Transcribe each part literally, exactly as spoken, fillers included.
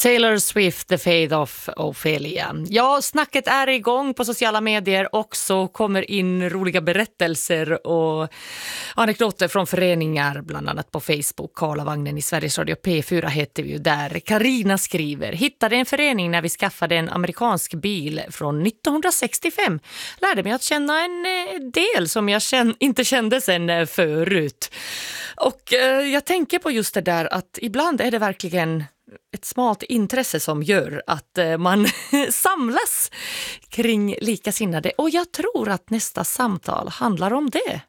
Taylor Swift, The Fate of Ophelia. Ja, snacket är igång på sociala medier och så kommer in roliga berättelser och anekdoter från föreningar, bland annat på Facebook. Karlavagnen i Sveriges Radio P fyra heter vi ju där. Carina skriver: hittade en förening när vi skaffade en amerikansk bil från nittonhundrasextiofem. Lärde mig att känna en del som jag känn- inte kände sen förut. Och eh, jag tänker på just det där att ibland är det verkligen ett smalt intresse som gör att man samlas kring likasinnade. Och jag tror att nästa samtal handlar om det.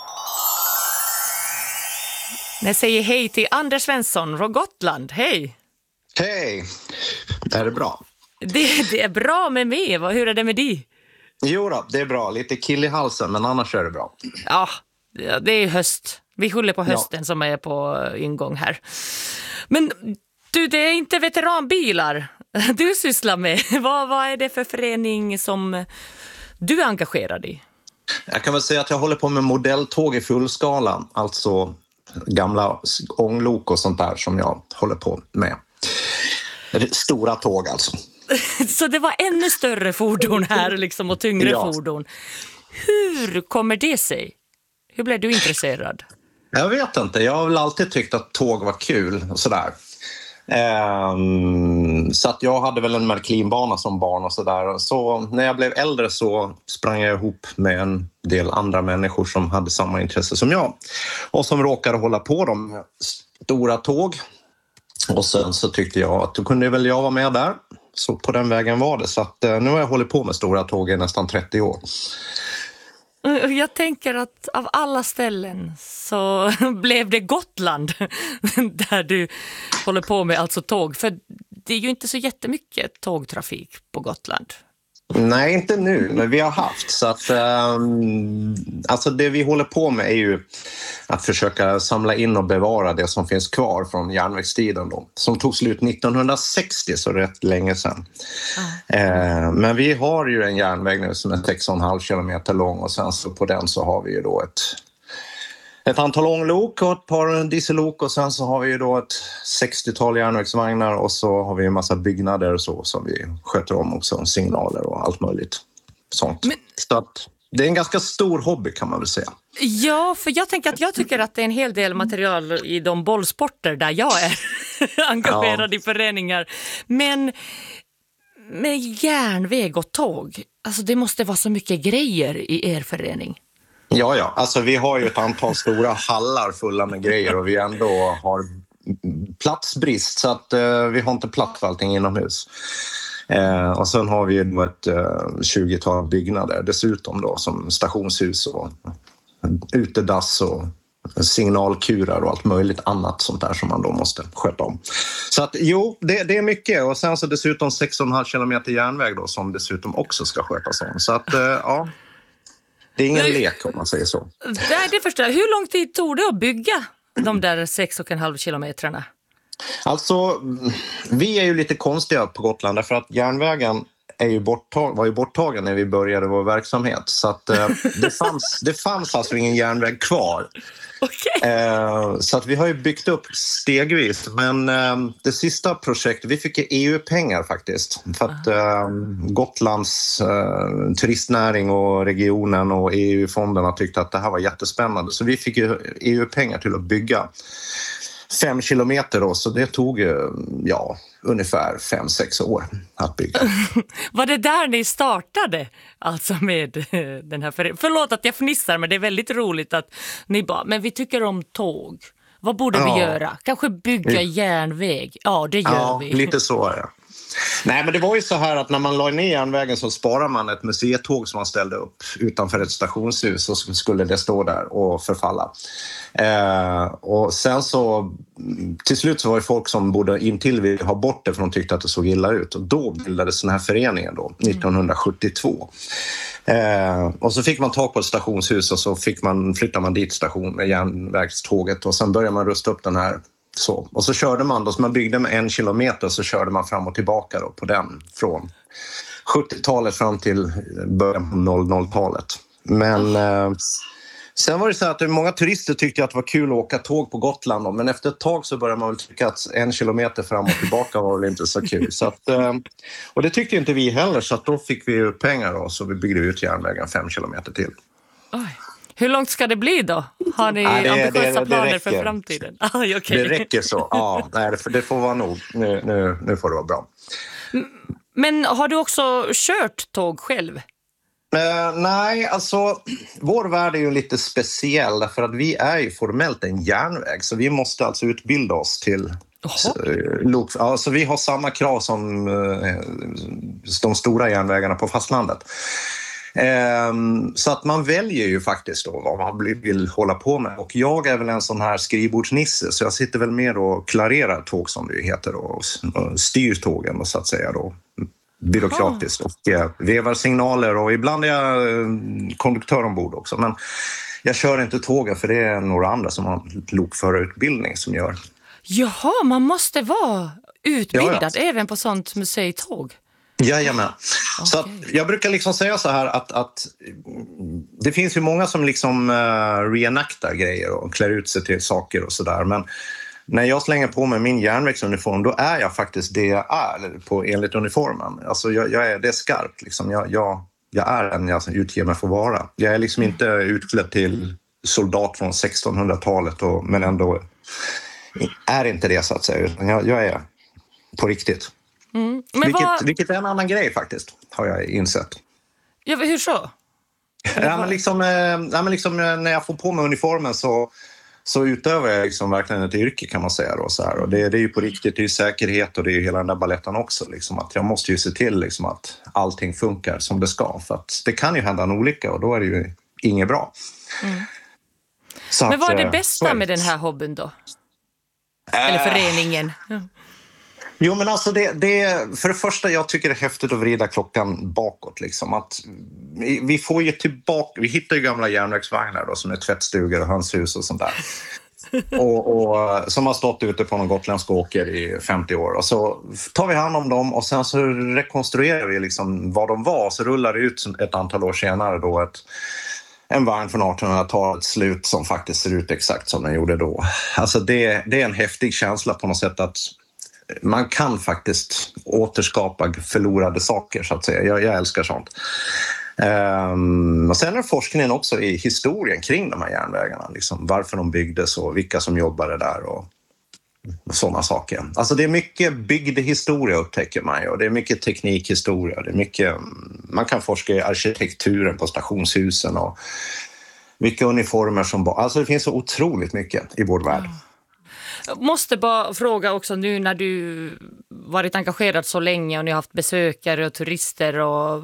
Jag säger hej till Anders Svensson från Gotland. Hej! Hej! Är det bra? Det, det är bra med mig. Hur är det med dig? Jo då, det är bra. Lite kill i halsen, men annars är det bra. Ja, det är höst. Vi skyller på hösten ja. Som är på ingång här. Men du, det är inte veteranbilar du sysslar med. Vad, vad är det för förening som du är engagerad i? Jag kan väl säga att jag håller på med modelltåg i fullskala. Alltså gamla ånglok och sånt där som jag håller på med. Stora tåg alltså. Så det var ännu större fordon här liksom och tyngre ja. fordon. Hur kommer det sig? Hur blev du intresserad? Jag vet inte. Jag har väl alltid tyckt att tåg var kul och sådär. Um, så att jag hade väl en Märklinbana som barn och sådär. Så när jag blev äldre så sprang jag ihop med en del andra människor som hade samma intresse som jag. Och som råkade hålla på de stora tåg. Och sen så tyckte jag att då kunde väl jag vara med där. Så på den vägen var det. Så att uh, nu har jag hållit på med stora tåg i nästan trettio år. Jag tänker att av alla ställen så blev det Gotland där du håller på med alltså tåg. För det är ju inte så jättemycket tågtrafik på Gotland. Nej, inte nu, men vi har haft. Så att, um, alltså det vi håller på med är ju att försöka samla in och bevara det som finns kvar från järnvägstiden då, som tog slut nittonhundrasextio, så rätt länge sedan. Mm. Uh, men vi har ju en järnväg nu som är sex komma fem kilometer lång och sen så på den så har vi ju då ett Ett antal ånglok och ett par diesellok och sen så har vi ju då ett sextiotal järnvägsvagnar och så har vi en massa byggnader och så som vi sköter om också, signaler och allt möjligt sånt. Men... Så att det är en ganska stor hobby kan man väl säga. Ja, för jag tänker att jag tycker att det är en hel del material i de bollsporter där jag är engagerad ja. i föreningar. Men med järnväg och tåg, alltså det måste vara så mycket grejer i er förening. Ja, ja. Alltså vi har ju ett antal stora hallar fulla med grejer och vi ändå har platsbrist så att uh, vi har inte plats för allting inomhus. Uh, och sen har vi ju ett uh, tjugotal byggnader dessutom då som stationshus och utedass och signalkurar och allt möjligt annat sånt där som man då måste sköta om. Så att jo, det, det är mycket och sen så dessutom sex komma fem kilometer järnväg då som dessutom också ska skötas om. Så att uh, ja... Det är ingen nu, lek om man säger så. Nej, det förstår jag. Hur lång tid tog det att bygga de där sex och en halv kilometrarna? Alltså, vi är ju lite konstiga på Gotland därför att järnvägen är ju borttag, var ju borttagen när vi började vår verksamhet. Så att, eh, det, fanns, det fanns alltså ingen järnväg kvar. Okay. Eh, så att vi har ju byggt upp stegvis. Men eh, det sista projektet, vi fick E U-pengar faktiskt. För att eh, Gotlands eh, turistnäring och regionen och E U-fonderna tyckte att det här var jättespännande. Så vi fick ju E U-pengar till att bygga fem kilometer då, så det tog ja, ungefär fem, sex år att bygga. Var det där ni startade alltså med den här föreningen? Förlåt att jag fnissar, men det är väldigt roligt att ni bara, men vi tycker om tåg. Vad borde ja. vi göra? Kanske bygga järnväg? Ja, det gör ja, vi. Lite så, ja. Nej, men det var ju så här att när man la ner järnvägen så sparar man ett museitåg som man ställde upp utanför ett stationshus och så skulle det stå där och förfalla. Eh, och sen så till slut så var det folk som borde intill ville ha bort det för de tyckte att det såg illa ut och då bildades den här föreningen då, nittonhundrasjuttiotvå. Eh, och så fick man tag på ett stationshus och så fick man, flyttade man dit station med järnvägståget och sen började man rusta upp den här. Så. Och så körde man då, så man byggde med en kilometer så körde man fram och tillbaka då på den från sjuttiotalet fram till början på noll noll-talet. Men eh, Sen var det så att många turister tyckte att det var kul att åka tåg på Gotland då, men efter ett tag så började man väl tycka att en kilometer fram och tillbaka var väl inte så kul. Så att, och det tyckte inte vi heller, så att då fick vi ju pengar då, så vi byggde ut järnvägen fem kilometer till. Oj. Hur långt ska det bli då? Har ni ja, det, ambitiösa det, det, planer det för framtiden? Aj, okay. Det räcker så. Ja, nej, det får vara nog. Nu, nu, nu får det vara bra. Men har du också kört tåg själv? Uh, nej, alltså vår värld är ju lite speciell därför att vi är ju formellt en järnväg, så vi måste alltså utbilda oss till uh, lok. Alltså vi har samma krav som uh, de stora järnvägarna på fastlandet. Um, så att man väljer ju faktiskt då vad man vill hålla på med, och jag är väl en sån här skrivbordsnisse, så jag sitter väl mer och klarerar tåg som det heter då, och styr tågen och så att säga då byråkratiskt och eh, vevar signaler, och ibland är jag eh, konduktör ombord också, men jag kör inte tågen för det är några andra som har lokförarutbildning som gör. Jaha, man måste vara utbildad ja, ja. även på sånt museitåg. Jajamän. Okay. Så att jag brukar liksom säga så här att, att det finns ju många som liksom uh, reenactar grejer och klär ut sig till saker och sådär, men när jag slänger på mig min järnvägsuniform, då är jag faktiskt det jag är på, enligt uniformen. Alltså jag, jag är det skarpt liksom. Jag, jag, jag är den jag utger mig för att vara. Jag är liksom inte utklädd till soldat från sextonhundratalet, och, men ändå är inte det så att säga. Jag, jag är på riktigt. Mm. Men vilket, vad... vilket är en annan grej faktiskt, har jag insett. Ja, hur så? Ja, men liksom, ja, men liksom när jag får på mig uniformen så så utövar jag liksom verkligen ett yrke, kan man säga då, så här. Och det, det är ju på riktigt, det är ju säkerhet, och det är ju hela den där balletten också liksom, att jag måste ju se till liksom att allting funkar som det ska, för att det kan ju hända en olycka och då är det ju inget bra. Mm. Men att, vad är det bästa med den här hobbyn då? Äh... Eller föreningen? Ja. Jo, men alltså det, det, för det första, jag tycker det är häftigt att vrida klockan bakåt liksom, att vi får ju tillbaka, vi hittar ju gamla järnvägsvagnar då, som är tvättstugor och hönshus och sånt där. och, och som har stått ute på någon gotländsk åker i femtio år, och så tar vi hand om dem och sen så rekonstruerar vi liksom vad de var, så rullar det ut ett antal år senare då ett en vagn från artonhundratalets slut som faktiskt ser ut exakt som den gjorde då. Alltså det, det är en häftig känsla på något sätt att man kan faktiskt återskapa förlorade saker, så att säga. Jag, jag älskar sånt. Um, och sen är forskningen också i historien kring de här järnvägarna. Liksom, varför de byggdes och vilka som jobbade där och, och sådana saker. Alltså det är mycket bygdehistoria, upptäcker man ju. Och det är mycket teknikhistoria. Det är mycket, man kan forska i arkitekturen på stationshusen och mycket uniformer som... Alltså det finns så otroligt mycket i vår värld. Jag måste bara fråga också, nu när du varit engagerad så länge och ni har haft besökare och turister och